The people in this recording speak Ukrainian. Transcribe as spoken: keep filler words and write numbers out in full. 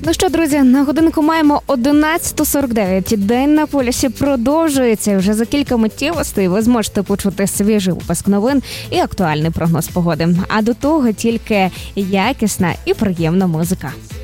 Ну що, друзі, на годинку маємо одинадцята сорок дев'ять. День на полюсі продовжується. Вже за кілька миттєвостей ви зможете почути свіжий випуск новин і актуальний прогноз погоди. А до того тільки якісна і приємна музика.